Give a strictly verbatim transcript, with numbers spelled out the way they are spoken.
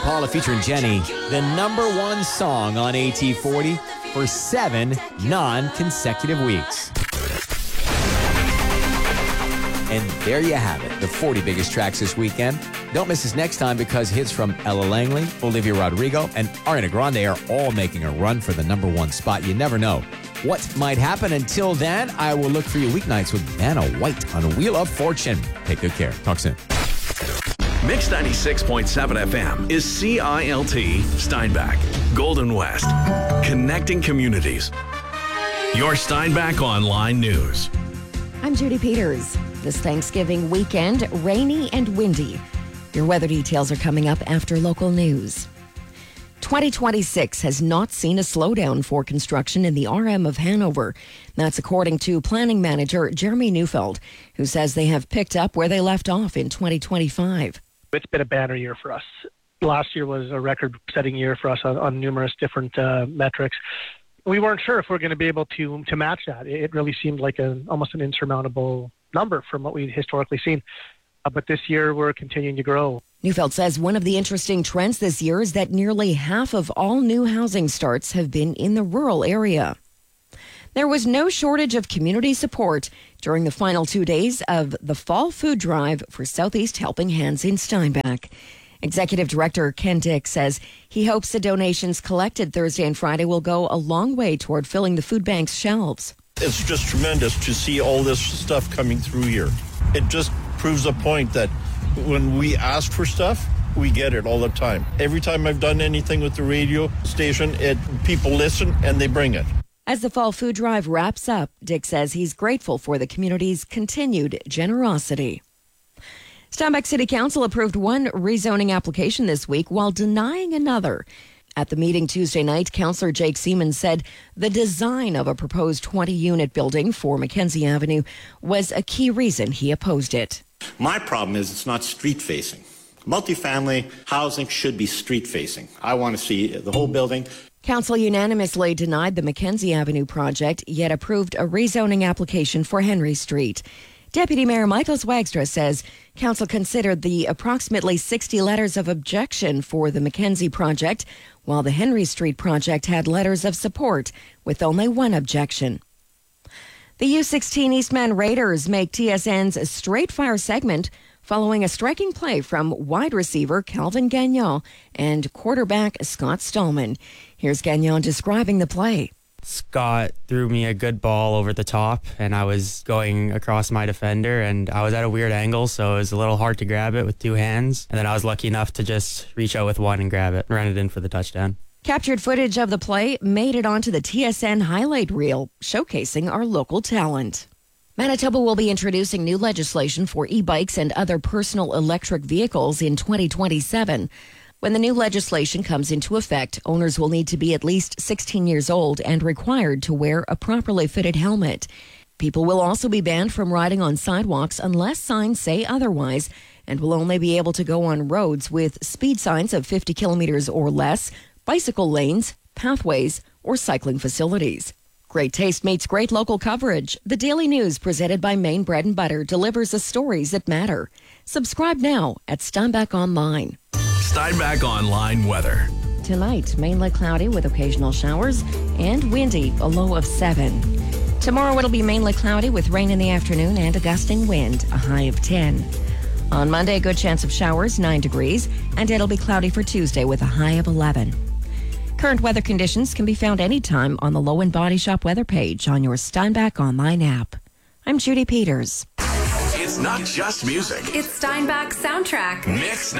Paula featuring Jenny, the number one song on A T forty for seven non-consecutive weeks. And there you have it, the forty biggest tracks this weekend. Don't miss us next time because hits from Ella Langley, Olivia Rodrigo, and Ariana Grande are all making a run for the number one spot. You never know what might happen. Until then, I will look for you weeknights with Vanna White on Wheel of Fortune. Take good care. Talk soon. Mix ninety-six point seven F M is C I L T Steinbach, Golden West, connecting communities. Your Steinbach Online News. I'm Judy Peters. This Thanksgiving weekend, rainy and windy. Your weather details are coming up after local news. twenty twenty-six has not seen a slowdown for construction in the R M of Hanover. That's according to planning manager Jeremy Neufeld, who says they have picked up where they left off in twenty twenty-five. It's been a banner year for us. Last year was a record-setting year for us on, on numerous different uh, metrics. We weren't sure if we we're going to be able to to match that. It really seemed like a, almost an insurmountable number from what we'd historically seen. Uh, but this year, we're continuing to grow. Neufeld says one of the interesting trends this year is that nearly half of all new housing starts have been in the rural area. There was no shortage of community support during the final two days of the Fall Food Drive for Southeast Helping Hands in Steinbach. Executive Director Ken Dick says he hopes the donations collected Thursday and Friday will go a long way toward filling the food bank's shelves. It's just tremendous to see all this stuff coming through here. It just proves a point that when we ask for stuff, we get it all the time. Every time I've done anything with the radio station, it people listen and they bring it. As the Fall Food Drive wraps up, Dick says he's grateful for the community's continued generosity. Steinbach City Council approved one rezoning application this week while denying another. At the meeting Tuesday night, Councillor Jake Seaman said the design of a proposed twenty-unit building for Mackenzie Avenue was a key reason he opposed it. My problem is it's not street-facing. Multifamily housing should be street-facing. I want to see the whole building. Council unanimously denied the Mackenzie Avenue project, yet approved a rezoning application for Henry Street. Deputy Mayor Michael Swagstra says Council considered the approximately sixty letters of objection for the Mackenzie project, while the Henry Street project had letters of support with only one objection. The U sixteen Eastman Raiders make T S N's Straight Fire segment following a striking play from wide receiver Calvin Gagnon and quarterback Scott Stallman. Here's Gagnon describing the play. Scott threw me a good ball over the top, and I was going across my defender, and I was at a weird angle, so it was a little hard to grab it with two hands. And then I was lucky enough to just reach out with one and grab it, run it in for the touchdown. Captured footage of the play made it onto the T S N highlight reel, showcasing our local talent. Manitoba will be introducing new legislation for e-bikes and other personal electric vehicles in twenty twenty-seven. When the new legislation comes into effect, owners will need to be at least sixteen years old and required to wear a properly fitted helmet. People will also be banned from riding on sidewalks unless signs say otherwise, and will only be able to go on roads with speed signs of fifty kilometers or less, bicycle lanes, pathways, or cycling facilities. Great taste meets great local coverage. The Daily News, presented by Maine Bread and Butter, delivers the stories that matter. Subscribe now at Steinbach Online. Steinbach Online weather. Tonight, mainly cloudy with occasional showers and windy, a low of seven. Tomorrow it'll be mainly cloudy with rain in the afternoon and a gusting wind, a high of ten. On Monday, a good chance of showers, nine degrees, and it'll be cloudy for Tuesday with a high of eleven. Current weather conditions can be found anytime on the Low and Body Shop weather page on your Steinbach Online app. I'm Judy Peters. It's not just music. It's Steinbach Soundtrack. Mix